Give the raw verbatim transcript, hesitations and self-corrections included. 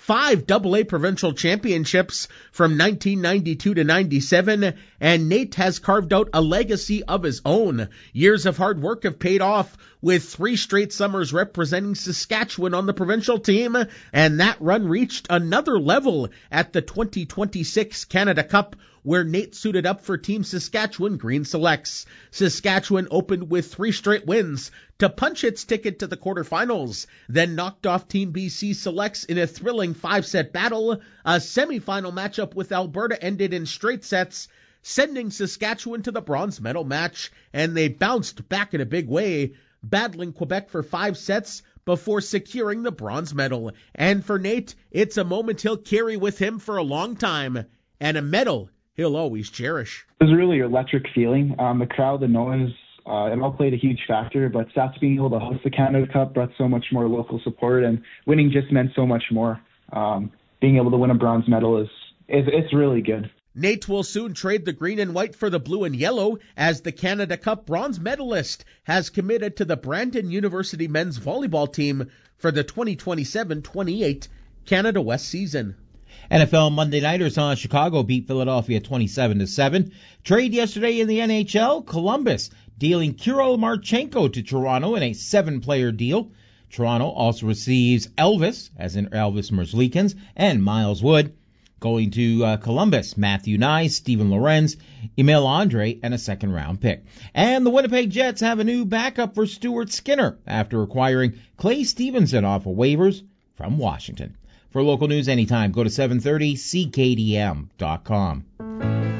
five double A provincial championships from nineteen ninety-two to ninety-seven, and Nate has carved out a legacy of his own. Years of hard work have paid off with three straight summers representing Saskatchewan on the provincial team, and that run reached another level at the twenty twenty-six Canada Cup, where Nate suited up for Team Saskatchewan Green Selects. Saskatchewan opened with three straight wins to punch its ticket to the quarterfinals, then knocked off Team B C Selects in a thrilling five-set battle. A semifinal matchup with Alberta ended in straight sets, sending Saskatchewan to the bronze medal match, and they bounced back in a big way, battling Quebec for five sets before securing the bronze medal. And for Nate, it's a moment he'll carry with him for a long time, and a medal he'll always cherish. It was a really electric feeling. Um, the crowd, the noise, uh, it all played a huge factor, but Sats being able to host the Canada Cup brought so much more local support, and winning just meant so much more. Um, being able to win a bronze medal is, is it's really good. Nate will soon trade the green and white for the blue and yellow, as the Canada Cup bronze medalist has committed to the Brandon University men's volleyball team for the twenty twenty-seven twenty-eight Canada West season. N F L Monday Nighters on Chicago beat Philadelphia twenty-seven to seven. Trade yesterday in the N H L, Columbus dealing Kirill Marchenko to Toronto in a seven-player deal. Toronto also receives Elvis, as in Elvis Merzlikins, and Miles Wood. Going to uh, Columbus, Matthew Nye, Steven Lorenz, Emil Andre, and a second-round pick. And the Winnipeg Jets have a new backup for Stuart Skinner after acquiring Clay Stevenson off of waivers from Washington. For local news anytime, go to seven thirty C K D M dot com.